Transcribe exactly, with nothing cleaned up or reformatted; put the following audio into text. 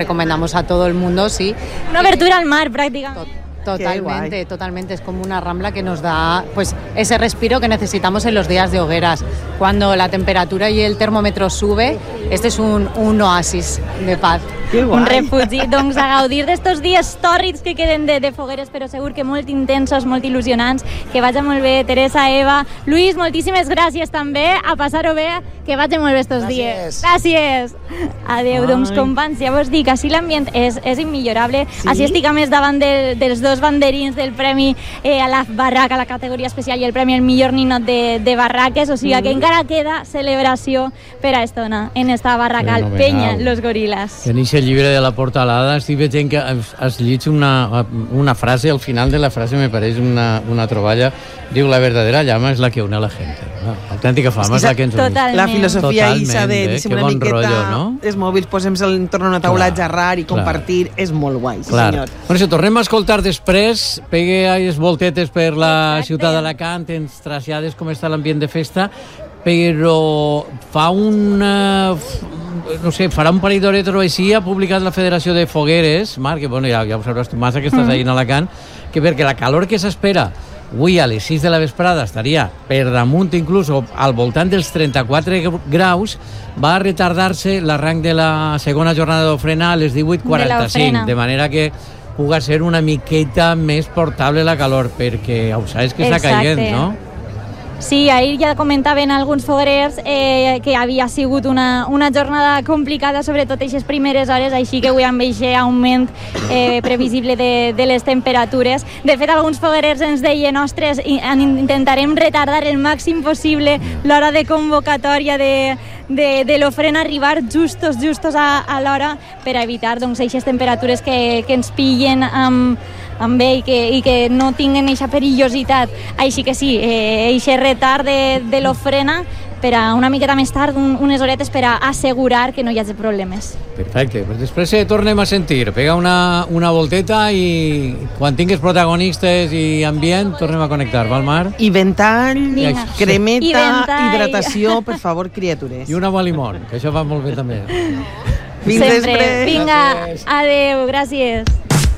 recomendamos a todo el mundo, sí. Una abertura al mar, prácticamente. Totalmente, totalmente. Es como una rambla que nos da pues ese respiro que necesitamos en los días de hogueras. Cuando la temperatura y el termòmetre sube, este es un, un oasis de paz. Un refugi. Doncs a gaudir d'estos dies tòrrids que queden de, de fogueres, però segur que molt intensos, molt il·lusionants. Que vagi molt bé, Teresa, Eva. Luis, moltíssimes gràcies també. A passar-ho bé, que vagi molt bé estos dies. Gràcies. Adéu. Ai. Doncs, companys, ja vos dic, així l'ambient és, és immillorable. Sí? Així estic a més davant de, dels dos banderins del premi eh, a la barraca, a la categoria especial, i el premi al millor ninot de, de barraques, o sigui mm. que encara queda celebració per a estona en esta barraca al Penya, Los Gorilas. En aquest llibre de la portalada estic veient que has, has llegit una, una frase, al final de la frase me pareix una, una troballa, diu, la verdadera llama és la que une a la gent. No? Autèntica fama és, és la que ens uneix. La filosofia Isa de eh? deixem una bon miqueta rotllo, no? Els mòbils, posem-se entorn a una taula a xerrar i compartir, clar. És molt guai, sí clar. Senyor. Bueno, si tornem a escoltar després, pegue les voltetes per la Exacte. Ciutat d'Alacant, ens trasllades com està l'ambient de festa, però fa una... no sé, farà un parell d'horetes o així, ha publicat la Federació de Fogueres, Marc, que bueno, ja, ja ho sabràs tu massa, que estàs mm. ahí en Alacant, que perquè la calor que s'espera avui a les sis de la vesprada estaria per damunt inclús o al voltant dels trenta-quatre graus, va retardar-se l'arranc de la segona jornada d'ofrena a les divuit quaranta-cinc, de, de manera que puga ser una miqueta més portable la calor, perquè ho saps que està caient, no? Sí, ahir ja comentaven alguns foguerers eh, que havia sigut una, una jornada complicada, sobretot aquestes primeres hores, així que avui amb aquest augment eh, previsible de, de les temperatures. De fet, alguns foguerers ens deien, ostres, intentarem retardar el màxim possible l'hora de convocatòria de, de, de l'ofrena, arribar justos, justos a, a l'hora per a evitar doncs, aquestes temperatures que, que ens pillen amb, amb ell i que, i que no tinguen aquesta perillositat. Així que sí, aquest eh, retard de, de l'ofrena per a una miqueta més tard, un, unes horetes per a assegurar que no hi hagi problemes. Perfecte, pues després eh, tornem a sentir, pega una, una volteta i quan tingues protagonistes i ambient tornem a connectar, val, Mar? I ventall, Vinga. cremeta, I ventall. hidratació, per favor, criatures. I una aigua limón, que això va molt bé també. Fins Sempre. després. Vinga, adeu, gràcies.